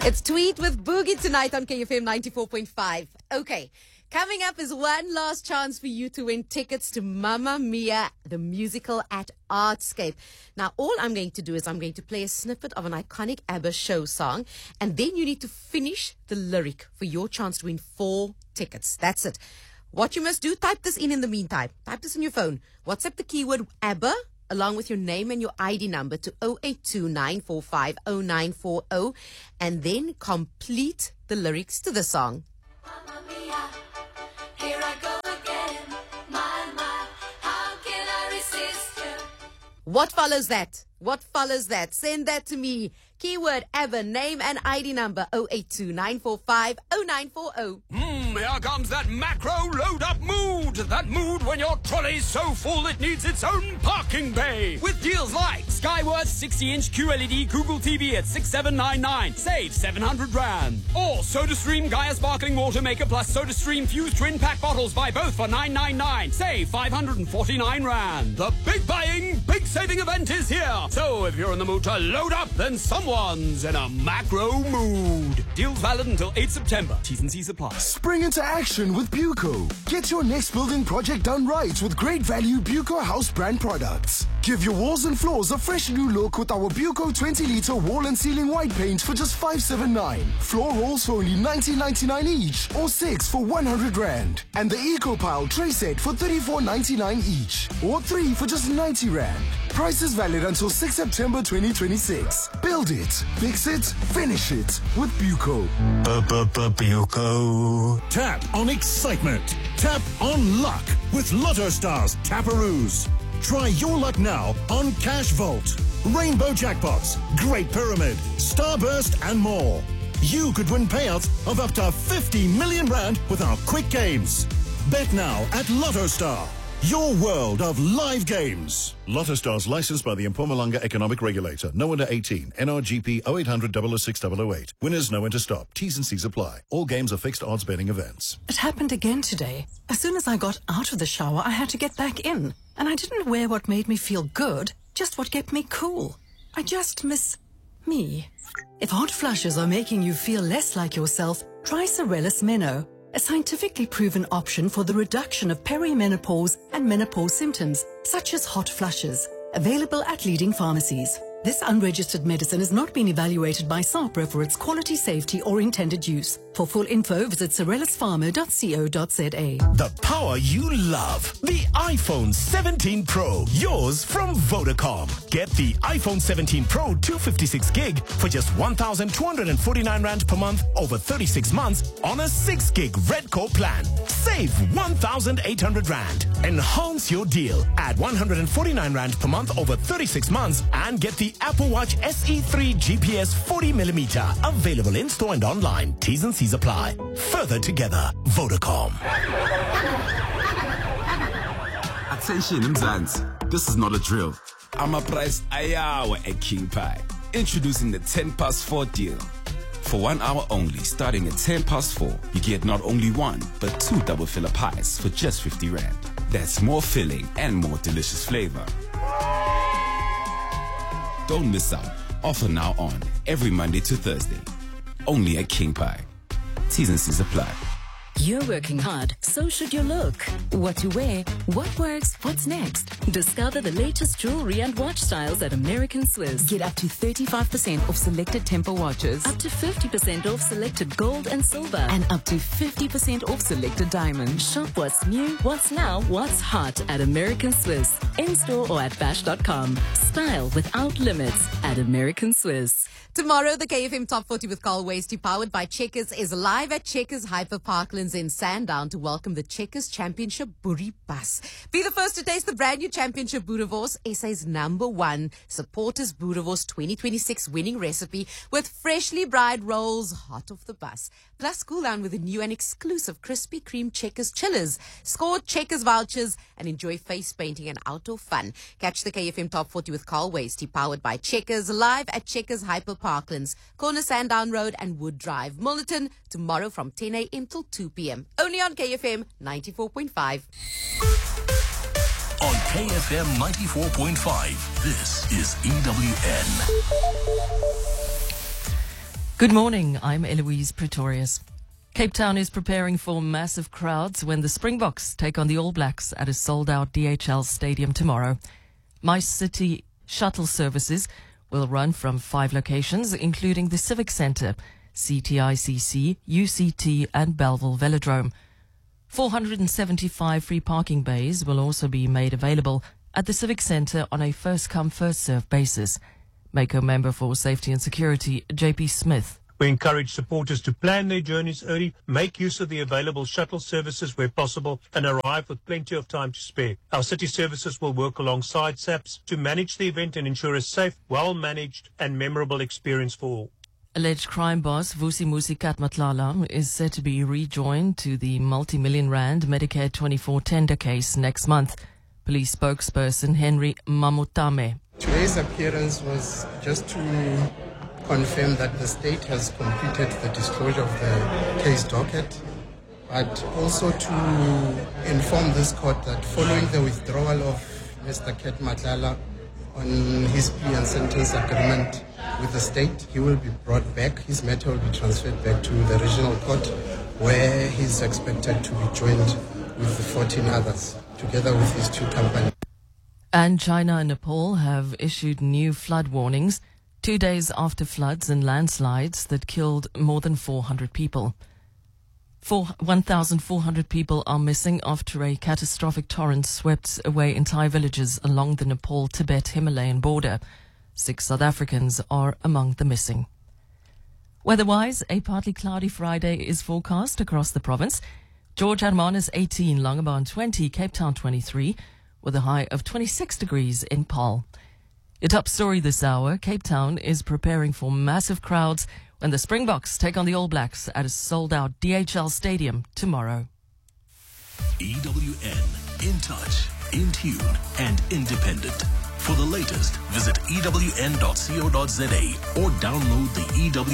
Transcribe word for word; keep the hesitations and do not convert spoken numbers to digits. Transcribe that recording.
It's Tweet with Boogie tonight on K F M ninety-four point five. Okay, coming up is one last chance for you to win tickets to Mamma Mia, the musical at Artscape. Now, all I'm going to do is I'm going to play a snippet of an iconic ABBA show song, and then you need to finish the lyric for your chance to win four tickets. That's it. What you must do, type this in in the meantime. Type this on your phone. WhatsApp the keyword ABBA along with your name and your I D number to zero eight two nine four five zero nine four zero, and then complete the lyrics to the song. Mamma mia, here I go again. My, my, how can I resist you? What follows that? What follows that? Send that to me. Keyword ABBA, name and I D number zero eight two nine four five zero nine four zero. Mmm, here comes that macro load-up mood. That mood when your trolley's so full it needs its own parking bay. With deals like Skyworth sixty inch Q L E D Google T V at six seven nine nine. Save seven hundred rand. Or SodaStream Gaia Sparkling Water Maker plus SodaStream Fused Twin Pack bottles. Buy both for nine ninety-nine. Save five hundred forty-nine rand. The big buying, big saving event is here. So if you're in the mood to load up, then someone's in a macro mood. Deals valid until eighth September. T's and C's apply. Spring into action with Buco. Get your next building project done right with great value Buco house brand products. Give your walls and floors a fresh new look with our Buco twenty litre wall and ceiling white paint for just five seventy-nine. Floor rolls for only nineteen ninety-nine each or six for one hundred rand. And the Eco Pile tray set for thirty-four ninety-nine each or three for just ninety rand. Prices valid until sixth September twenty twenty-six. Build it, fix it, finish it with Buco. Buco. Tap on excitement. Tap on luck with Lotto Stars Taparoos. Try your luck now on Cash Vault, Rainbow Jackpots, Great Pyramid, Starburst and more. You could win payouts of up to fifty million rand with our quick games. Bet now at Lotto Star. Your world of live games. Lotto Stars licensed by the Mpumalanga Economic Regulator. No under eighteen. N R G P zero eight hundred double oh six double oh eight. Winners know when to stop. T's and C's apply. All games are fixed odds betting events. It happened again today. As soon as I got out of the shower, I had to get back in. And I didn't wear what made me feel good, just what kept me cool. I just miss me. If hot flushes are making you feel less like yourself, try Sorellis Meno, a scientifically proven option for the reduction of perimenopause and menopause symptoms, such as hot flushes. Available at leading pharmacies. This unregistered medicine has not been evaluated by SAHPRA for its quality, safety, or intended use. For full info, visit sorellis pharma dot co dot za. The power you love. The iPhone seventeen Pro. Yours from Vodacom. Get the iPhone seventeen Pro two fifty-six gig for just one thousand two hundred forty-nine rand per month over thirty-six months on a six gig Red Core plan. Save one thousand eight hundred rand. Enhance your deal. Add one hundred forty-nine rand per month over thirty-six months and get the Apple Watch S E three G P S forty millimeter. Available in store and online. T's and C's apply. Further together. Vodacom. Attention Mzansi, this is not a drill. I'm a price ayawa at King Pie. Introducing the ten past four deal. For one hour only, starting at ten past four, you get not only one, but two double filler pies for just fifty rand. That's more filling and more delicious flavor. Don't miss out. Offer now on every Monday to Thursday. Only at King Pie. T's and C's apply. You're working hard, so should your look. What to wear, what works, what's next? Discover the latest jewelry and watch styles at American Swiss. Get up to thirty-five percent off selected Tempo watches, up to fifty percent off selected gold and silver, and up to fifty percent off selected diamonds. Shop what's new, what's now, what's hot at American Swiss. In-store or at bash dot com. Style without limits at American Swiss. Tomorrow, the K F M Top forty with Carl Wasty, powered by Checkers, is live at Checkers Hyper Parklands in Sandown to welcome the Checkers Championship Boerie Bus. Be the first to taste the brand new Championship Boerewors, S A's number one supporters Boerewors twenty twenty-six winning recipe with freshly fried rolls hot off the bus. Plus, cool down with the new and exclusive Krispy Kreme Checkers chillers. Score Checkers vouchers and enjoy face painting and outdoor fun. Catch the K F M Top forty with Carl Wasty, powered by Checkers, live at Checkers Hyper Parklands, corner Sandown Road and Wood Drive, Milnerton, tomorrow from ten a.m. till two p.m. Only on K F M ninety-four point five. On K F M ninety-four point five, this is E W N. Good morning, I'm Eloise Pretorius. Cape Town is preparing for massive crowds when the Springboks take on the All Blacks at a sold-out D H L stadium tomorrow. My City shuttle services will run from five locations, including the Civic Centre, C T I C C, U C T and Belleville Velodrome. four hundred seventy-five free parking bays will also be made available at the Civic Centre on a first-come, first-served basis. Mako member for Safety and Security, J P Smith. We encourage supporters to plan their journeys early, make use of the available shuttle services where possible, and arrive with plenty of time to spare. Our city services will work alongside SAPS to manage the event and ensure a safe, well-managed and memorable experience for all. Alleged crime boss Vusimusi Katmatlala is set to be rejoined to the multi-million rand Medicare twenty-four tender case next month. Police spokesperson Henry Mamutame. Today's appearance was just to confirm that the state has completed the disclosure of the case docket, but also to inform this court that following the withdrawal of Mister Katmatlala on his plea and sentence agreement with the state, he will be brought back. His matter will be transferred back to the regional court, where he is expected to be joined with the fourteen others, together with his two companies. And China and Nepal have issued new flood warnings two days after floods and landslides that killed more than four hundred people. one thousand four hundred people are missing after a catastrophic torrent swept away entire villages along the Nepal-Tibet Himalayan border. Six South Africans are among the missing. Weather-wise, a partly cloudy Friday is forecast across the province. George Hermanus eighteen, Longabon twenty, Cape Town twenty-three, with a high of twenty-six degrees in Paarl. Your top story this hour, Cape Town is preparing for massive crowds when the Springboks take on the All Blacks at a sold-out D H L stadium tomorrow. E W N, in touch, in tune and independent. For the latest, visit E W N dot co dot za or download the E W